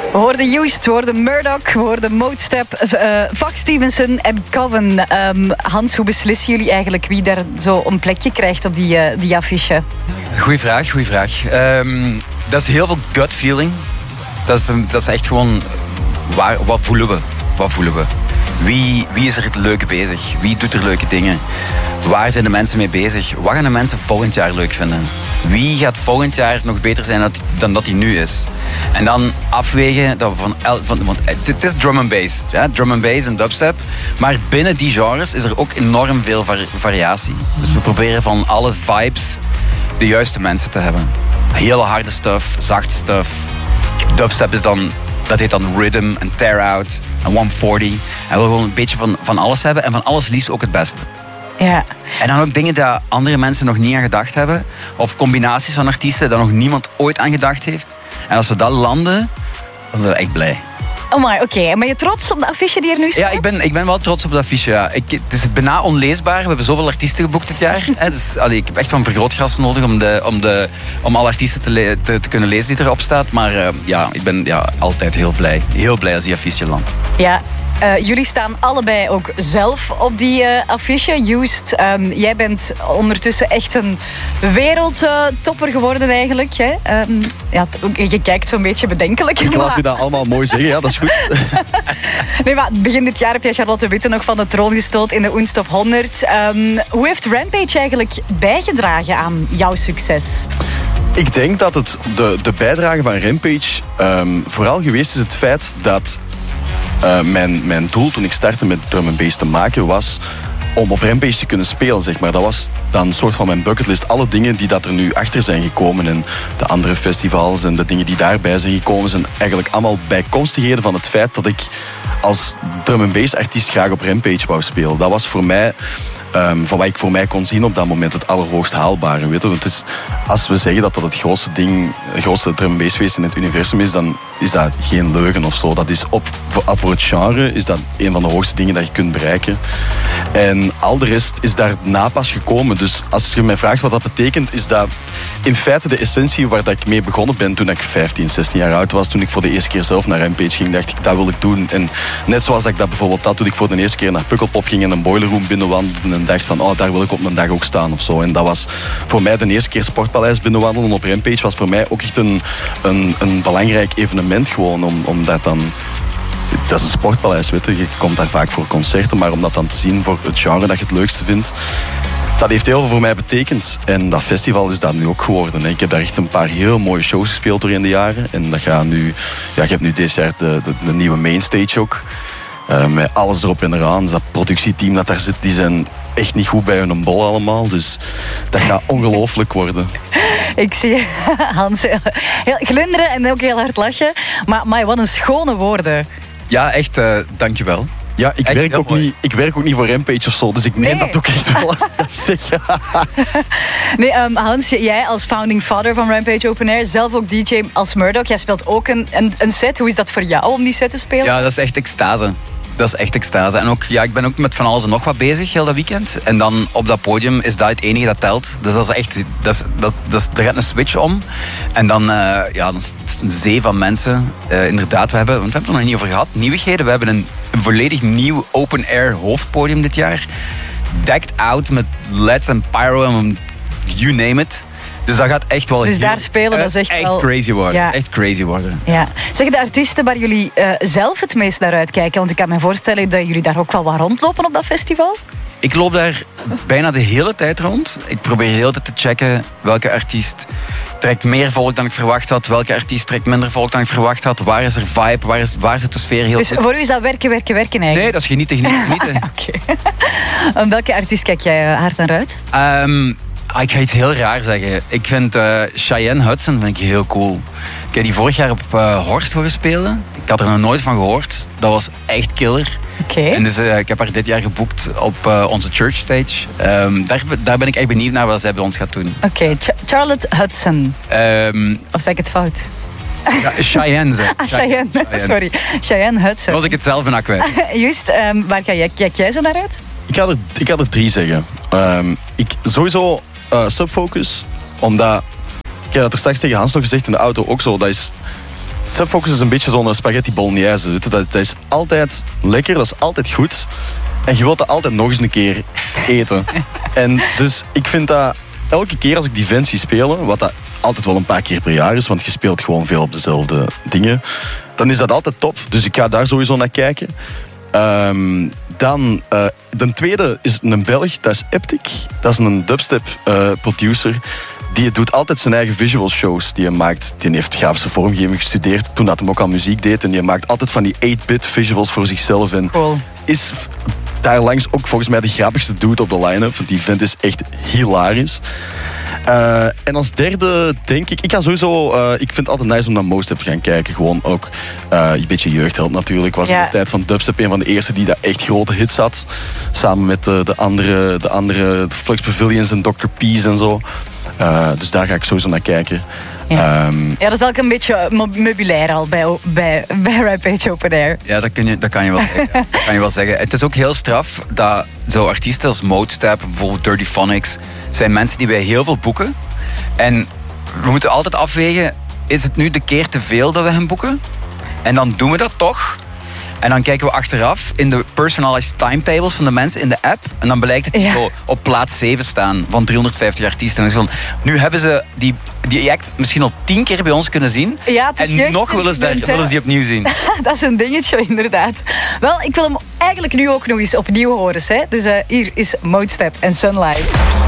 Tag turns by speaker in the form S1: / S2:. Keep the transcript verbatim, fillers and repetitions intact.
S1: We hoorden Used, we hoorden Murdoch, we hoorden Modestep, uh, Fox Stevenson en Coven. Um, Hans, hoe beslissen jullie eigenlijk wie daar zo een plekje krijgt op die, uh, die affiche?
S2: Goeie vraag, goeie vraag. Um, dat is heel veel gut feeling. Dat is, dat is echt gewoon, waar, wat voelen we? Wat voelen we? Wie, wie is er het leuke bezig? Wie doet er leuke dingen? Waar zijn de mensen mee bezig? Wat gaan de mensen volgend jaar leuk vinden? Wie gaat volgend jaar nog beter zijn dan dat hij nu is? En dan afwegen dat we van, el, van want het is drum and bass, ja? Drum and bass en dubstep. Maar binnen die genres is er ook enorm veel var, variatie. Dus we proberen van alle vibes de juiste mensen te hebben. Hele harde stuff, zachte stuff. Dubstep is dan, dat heet dan rhythm en tear out en honderdveertig. En we willen gewoon een beetje van, van alles hebben en van alles liefst ook het beste.
S1: Ja.
S2: En dan ook dingen die andere mensen nog niet aan gedacht hebben. Of combinaties van artiesten daar nog niemand ooit aan gedacht heeft. En als we dat landen, dan zijn we echt blij.
S1: Oh my, oké. Okay. Ben je trots op de affiche die er nu staat?
S2: Ja, ik ben, ik ben wel trots op de affiche. Ja. Ik, het is bijna onleesbaar. We hebben zoveel artiesten geboekt dit jaar. Hè. Dus, allee, ik heb echt wel een vergrootglas nodig om, de, om, de, om alle artiesten te, le- te, te kunnen lezen die erop staat. Maar uh, ja, ik ben ja, altijd heel blij. Heel blij als die affiche landt.
S1: Ja. Uh, jullie staan allebei ook zelf op die uh, affiche. Used, um, jij bent ondertussen echt een wereldtopper uh, geworden eigenlijk. Hè? Um, ja, t- je kijkt zo'n beetje bedenkelijk.
S3: Ik
S1: maar...
S3: laat je dat allemaal mooi zeggen, ja, dat is goed.
S1: Nee, maar begin dit jaar heb jij Charlotte Witte nog van de troon gestoot in de Unstop honderd. Um, hoe heeft Rampage eigenlijk bijgedragen aan jouw succes?
S3: Ik denk dat het de, de bijdrage van Rampage um, vooral geweest is het feit dat Uh, mijn, mijn doel toen ik startte met drum and bass te maken was om op Rampage te kunnen spelen, zeg maar. Dat was dan een soort van mijn bucketlist. Alle dingen die dat er nu achter zijn gekomen en de andere festivals en de dingen die daarbij zijn gekomen zijn eigenlijk allemaal bijkomstigheden van het feit dat ik als drum and bass artiest graag op Rampage wou spelen. Dat was voor mij Um, van wat ik voor mij kon zien op dat moment het allerhoogst haalbare. Weet je? Want het is, als we zeggen dat dat het grootste ding, het grootste drum and bass feest in het universum is, dan is dat geen leugen of zo. Dat is op, voor, voor het genre is dat een van de hoogste dingen dat je kunt bereiken. En al de rest is daarna pas gekomen. Dus als je mij vraagt wat dat betekent, is dat in feite de essentie waar dat ik mee begonnen ben toen ik vijftien, zestien jaar oud was. Toen ik voor de eerste keer zelf naar Rampage ging, dacht ik, dat wil ik doen. En net zoals ik dat bijvoorbeeld had toen ik voor de eerste keer naar Pukkelpop ging en een boiler room binnenwandelde en dacht van, oh, daar wil ik op mijn dag ook staan of zo. En dat was voor mij de eerste keer Sportpaleis binnenwandelen op Rampage was voor mij ook echt een, een, een belangrijk evenement gewoon, om, omdat dan... Dat is een sportpaleis, weet je. Je komt daar vaak voor concerten, maar om dat dan te zien voor het genre dat je het leukste vindt, dat heeft heel veel voor mij betekend. En dat festival is dat nu ook geworden. Hè. Ik heb daar echt een paar heel mooie shows gespeeld doorheen de jaren. En dat gaat nu... Ja, je hebt nu dit jaar de, de, de nieuwe mainstage ook. Uh, met alles erop en eraan. Dus dat productieteam dat daar zit, die zijn echt niet goed bij hun bol allemaal. Dus dat gaat ongelooflijk worden.
S1: Ik zie Hans heel, heel glunderen en ook heel hard lachen. Maar, maar wat een schone woorden.
S2: Ja, echt, uh, dankjewel.
S3: Ja, ik werk, ook niet, ik werk ook niet voor Rampage of zo, dus ik meen nee. dat ook echt wel als ik dat zeg.
S1: Nee, um, Hans, jij als founding father van Rampage Open Air, zelf ook D J als Murdoch, jij speelt ook een, een, een set. Hoe is dat voor jou om die set te spelen?
S2: Ja, dat is echt extase. Dat is echt extase. En ook, ja, ik ben ook met van alles en nog wat bezig heel dat weekend. En dan op dat podium is dat het enige dat telt. Dus dat is echt, dat is, dat, dat is, er gaat een switch om. En dan, uh, ja, dan is het een zee van mensen. Uh, inderdaad, we hebben, want we hebben het er nog niet over gehad, nieuwigheden. We hebben een, een volledig nieuw open-air hoofdpodium dit jaar. Decked out met L E Ds en pyro en you name it. Dus dat gaat echt wel...
S1: Dus
S2: heel,
S1: daar spelen, dat is echt,
S2: echt
S1: wel...
S2: crazy worden.
S1: Ja.
S2: Echt crazy worden.
S1: Ja. Zeg, de artiesten waar jullie uh, zelf het meest naar uitkijken, want ik kan me voorstellen dat jullie daar ook wel wat rondlopen op dat festival.
S2: Ik loop daar bijna de hele tijd rond. Ik probeer de hele tijd te checken welke artiest trekt meer volk dan ik verwacht had. Welke artiest trekt minder volk dan ik verwacht had. Waar is er vibe? Waar, is, waar zit de sfeer heel
S1: dus
S2: goed?
S1: Voor u is dat werken, werken, werken eigenlijk?
S2: Nee, dat is genieten, genieten, genieten.
S1: Oké. Um, welke artiest kijk jij hard naar uit?
S2: Um, ik ga iets heel raar zeggen. Ik vind uh, Cheyenne Hudson vind ik heel cool. Ik heb die vorig jaar op uh, Horst horen spelen. Ik had er nog nooit van gehoord. Dat was echt killer.
S1: Okay.
S2: En dus uh, ik heb haar dit jaar geboekt op uh, onze church stage. Um, daar, daar ben ik echt benieuwd naar wat zij bij ons gaat doen.
S1: Oké, okay. Ch- Charlotte Hudson.
S2: Um,
S1: of zeg ik het fout?
S2: Ja, Cheyenne, zeg.
S1: Ah, Cheyenne. Cheyenne. Sorry. Cheyenne Hudson.
S2: Was ik het zelf bijna kwijt.
S1: Juist, um, waar ga jij, kijk jij zo naar uit?
S3: Ik ga er, ik ga er drie zeggen. Um, ik, sowieso uh, Subfocus, omdat... Ik heb dat er straks tegen Hans nog gezegd in de auto ook zo. Dat is, Subfocus is een beetje zo'n spaghetti bolognese. Weet je? Dat, dat is altijd lekker, dat is altijd goed. En je wilt dat altijd nog eens een keer eten. En dus ik vind dat elke keer als ik die vent zie spelen, wat dat altijd wel een paar keer per jaar is, want je speelt gewoon veel op dezelfde dingen, dan is dat altijd top. Dus ik ga daar sowieso naar kijken. Um, dan, uh, de tweede is een Belg, dat is Eptic. Dat is een dubstep uh, producer. Die doet altijd zijn eigen visual shows die hij maakt. Die heeft grafische vormgeving gestudeerd toen dat hem ook al muziek deed. En die maakt altijd van die eight-bit visuals voor zichzelf. En
S1: cool.
S3: Is daarlangs ook volgens mij de grappigste dude op de line-up. Want die vent is echt hilarisch. Uh, en als derde denk ik... Ik ga sowieso... Uh, ik vind het altijd nice om naar Mostep te gaan kijken. Gewoon ook uh, een beetje jeugdheld natuurlijk. Was
S1: ja.
S3: in de tijd van dubstep een van de eerste die daar echt grote hits had. Samen met uh, de andere, de andere de Flux Pavilions en doctor Peace en zo. Uh, dus daar ga ik sowieso naar kijken.
S1: Ja,
S3: um,
S1: ja dat is ook een beetje meubilair al bij, bij, bij Rampage Open Air.
S2: Ja, dat, kun je, dat, kan je wel zeggen. dat kan je wel zeggen. Het is ook heel straf dat zo artiesten als Modestep, bijvoorbeeld Dirty Phonics, zijn mensen die wij heel veel boeken. En we moeten altijd afwegen, is het nu de keer te veel dat we hem boeken? En dan doen we dat toch. En dan kijken we achteraf in de personalized timetables van de mensen in de app. En dan blijkt het
S1: ja.
S2: zo op plaats zeven staan van driehonderdvijftig artiesten. En dan is van, nu hebben ze die, die act misschien al tien keer bij ons kunnen zien.
S1: Ja, en
S2: nog willen ze, daar, willen ze die opnieuw zien.
S1: Dat is een dingetje, inderdaad. Wel, ik wil hem eigenlijk nu ook nog eens opnieuw horen. Hè? Dus uh, hier is Modestep en Sunlight.